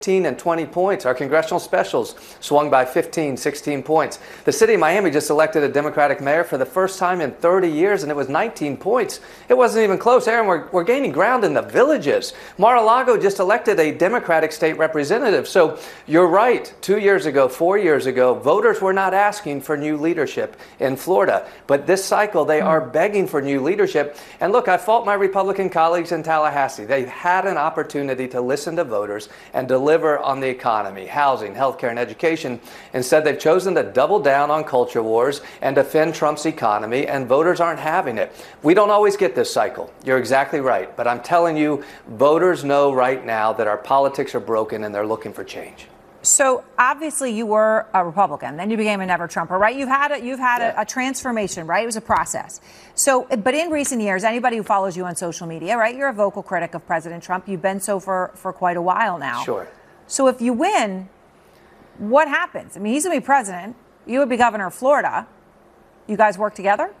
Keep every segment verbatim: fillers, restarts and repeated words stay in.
fifteen and twenty points. Our congressional specials swung by fifteen, sixteen points. The city of Miami just elected a Democratic mayor for the first time in thirty years, and it was nineteen points. It wasn't even close. Aaron, we're, we're gaining ground in the villages. Mar-a-Lago just elected a Democratic state representative. So you're right. Two years ago, four years ago, voters were not asking for new leadership in Florida. But this cycle, they are begging for new leadership. And look, I fault my Republican colleagues in Tallahassee. They've had an opportunity to listen to voters and deliver on the economy, housing, healthcare, and education. Instead, they've chosen to double down on culture wars and defend Trump's economy, and voters aren't having it. We don't always get this cycle. You're exactly right. But I'm telling you, voters know right now that our politics are broken and they're looking for change. So obviously you were a Republican, then you became a never Trumper, right? You've had a, you've had yeah. a, a transformation, right? It was a process. So, but in recent years, anybody who follows you on social media, right? You're a vocal critic of President Trump. You've been so for, for quite a while now. Sure. So if you win, what happens? I mean, he's going to be president. You would be governor of Florida. You guys work together?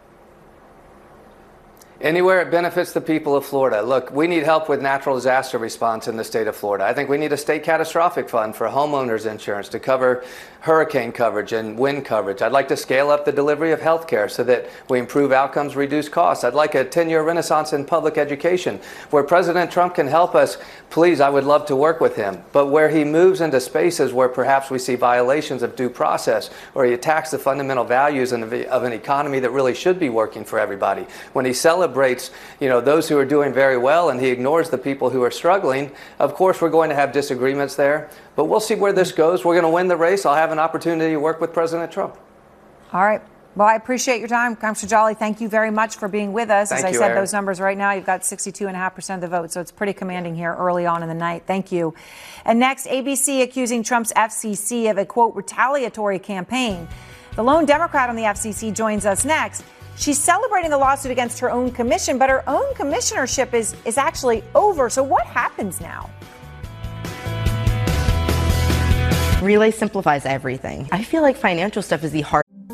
Anywhere it benefits the people of Florida. Look, we need help with natural disaster response in the state of Florida. I think we need a state catastrophic fund for homeowners insurance to cover hurricane coverage and wind coverage. I'd like to scale up the delivery of health care so that we improve outcomes, reduce costs. I'd like a ten-year renaissance in public education where President Trump can help us. Please, I would love to work with him. But where he moves into spaces where perhaps we see violations of due process, or he attacks the fundamental values of an economy that really should be working for everybody, when he celebrates celebrates, you know, those who are doing very well and he ignores the people who are struggling, of course we're going to have disagreements there. But we'll see where this goes. We're going to win the race. I'll have an opportunity to work with President Trump. All right. Well, I appreciate your time. Councilor Jolly, thank you very much for being with us. Thank As I you, said, Aaron. those numbers right now, you've got sixty-two point five percent of the vote, so it's pretty commanding here early on in the night. Thank you. And next, A B C accusing Trump's F C C of a, quote, retaliatory campaign. The lone Democrat on the F C C joins us next. She's celebrating a lawsuit against her own commission, but her own commissionership is, is actually over. So what happens now? Relay simplifies everything. I feel like financial stuff is the hard.